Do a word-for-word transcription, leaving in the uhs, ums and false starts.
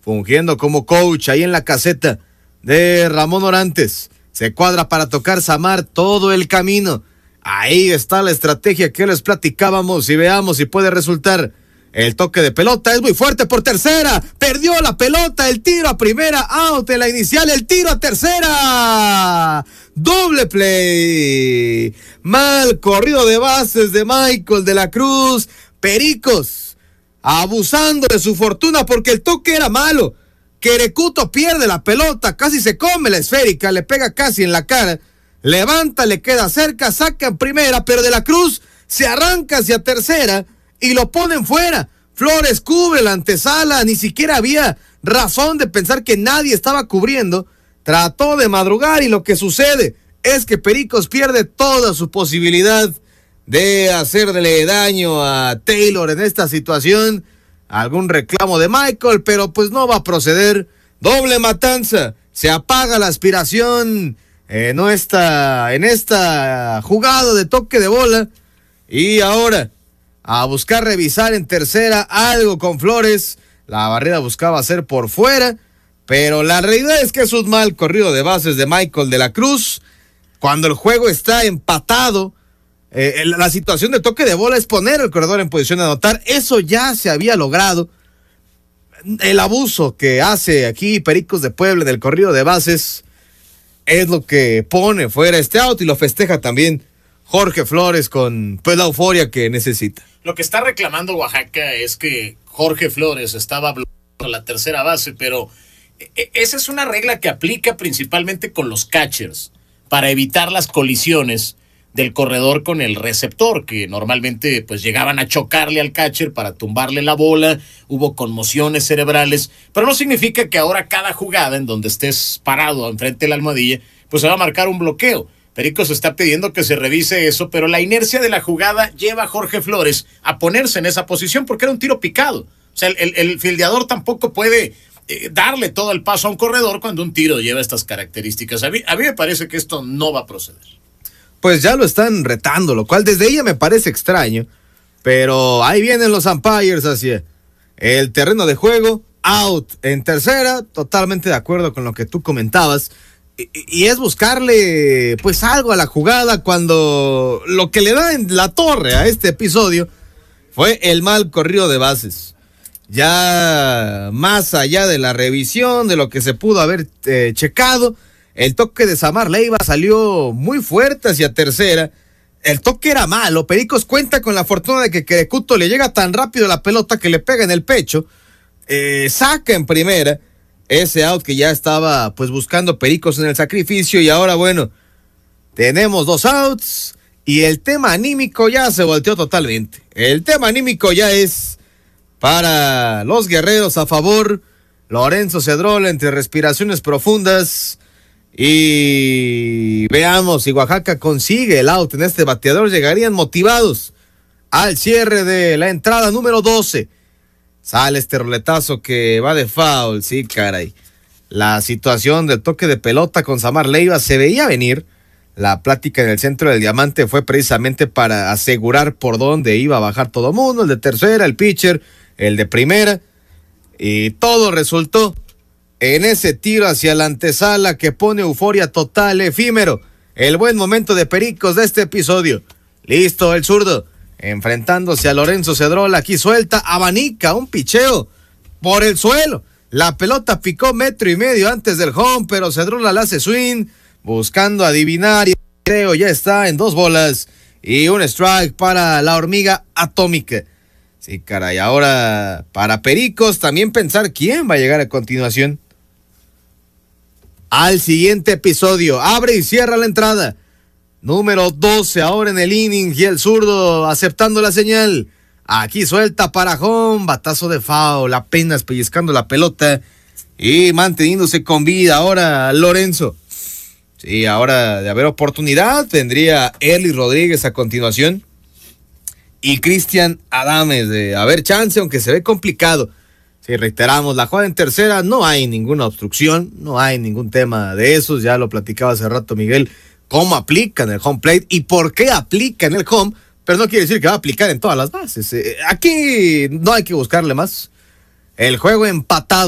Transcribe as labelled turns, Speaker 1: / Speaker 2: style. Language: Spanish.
Speaker 1: fungiendo como coach ahí en la caseta de Ramón Orantes. Se cuadra para tocar Samar todo el camino. Ahí está la estrategia que les platicábamos y veamos si puede resultar. El toque de pelota es muy fuerte por tercera. Perdió la pelota, el tiro a primera, out en la inicial, el tiro a tercera. Doble play. Mal corrido de bases de Michael de la Cruz. Pericos abusando de su fortuna porque el toque era malo. Querecuto pierde la pelota, casi se come la esférica, le pega casi en la cara. Levanta, le queda cerca, saca en primera, pero de la Cruz se arranca hacia tercera y lo ponen fuera. Flores cubre la antesala, ni siquiera había razón de pensar que nadie estaba cubriendo. Trató de madrugar y lo que sucede es que Pericos pierde toda su posibilidad de hacerle daño a Taylor en esta situación. Algún reclamo de Michael, pero pues no va a proceder. Doble matanza, se apaga la aspiración en esta, en esta jugada de toque de bola. Y ahora a buscar revisar en tercera algo con Flores. La barrera buscaba hacer por fuera, pero la realidad es que es un mal corrido de bases de Michael de la Cruz. Cuando el juego está empatado, eh, la situación de toque de bola es poner al corredor en posición de anotar. Eso ya se había logrado. El abuso que hace aquí Pericos de Puebla del corrido de bases es lo que pone fuera este out y lo festeja también Jorge Flores con pues la euforia que necesita.
Speaker 2: Lo que está reclamando Oaxaca es que Jorge Flores estaba bloqueando la tercera base, pero esa es una regla que aplica principalmente con los catchers para evitar las colisiones del corredor con el receptor, que normalmente pues llegaban a chocarle al catcher para tumbarle la bola, hubo conmociones cerebrales, pero no significa que ahora cada jugada en donde estés parado enfrente de la almohadilla, pues se va a marcar un bloqueo. Pericos está pidiendo que se revise eso, pero la inercia de la jugada lleva a Jorge Flores a ponerse en esa posición porque era un tiro picado. O sea, el, el, el fildeador tampoco puede eh, darle todo el paso a un corredor cuando un tiro lleva estas características. A mí, a mí me parece que esto no va a proceder.
Speaker 1: Pues ya lo están retando, lo cual desde ella me parece extraño, pero ahí vienen los umpires hacia el terreno de juego, out en tercera, totalmente de acuerdo con lo que tú comentabas, y, y es buscarle pues algo a la jugada cuando lo que le da en la torre a este episodio fue el mal corrido de bases. Ya más allá de la revisión, de lo que se pudo haber eh, checado, el toque de Samar Leiva salió muy fuerte hacia tercera. El toque era malo. Pericos cuenta con la fortuna de que Querecuto le llega tan rápido la pelota que le pega en el pecho. Eh, saca en primera ese out que ya estaba pues buscando Pericos en el sacrificio. Y ahora bueno, tenemos dos outs y el tema anímico ya se volteó totalmente. El tema anímico ya es para los guerreros a favor. Lorenzo Cedrol entre respiraciones profundas. Y veamos si Oaxaca consigue el out en este bateador. Llegarían motivados al cierre de la entrada número doce. Sale este roletazo que va de foul. Sí, caray. La situación del toque de pelota con Samar Leiva se veía venir. La plática en el centro del diamante fue precisamente para asegurar por dónde iba a bajar todo mundo. El de tercera, el pitcher, el de primera. Y todo resultó en ese tiro hacia la antesala que pone euforia total, efímero. El buen momento de Pericos de este episodio. Listo el zurdo, enfrentándose a Lorenzo Cedrol. Aquí suelta, abanica, un picheo por el suelo. La pelota picó metro y medio antes del home, pero Cedrol la hace swing, buscando adivinar. Y creo ya está en dos bolas y un strike para la hormiga atómica. Sí, caray, ahora para Pericos también pensar quién va a llegar a continuación al siguiente episodio. Abre y cierra la entrada número doce ahora en el inning y el zurdo aceptando la señal. Aquí suelta para home, batazo de foul, apenas pellizcando la pelota y manteniéndose con vida ahora Lorenzo. Sí, ahora de haber oportunidad tendría Erly Rodríguez a continuación y Cristian Adames de haber chance, aunque se ve complicado. Si reiteramos, la jugada en tercera, no hay ninguna obstrucción, no hay ningún tema de esos, ya lo platicaba hace rato Miguel, cómo aplica en el home plate y por qué aplica en el home, pero no quiere decir que va a aplicar en todas las bases. Eh, aquí no hay que buscarle más. El juego empatado.